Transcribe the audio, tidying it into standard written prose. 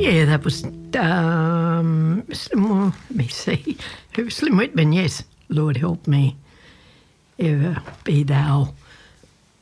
Yeah, that was Slim. Let me see. It was Slim Whitman. Yes, Lord help me, ever be thou.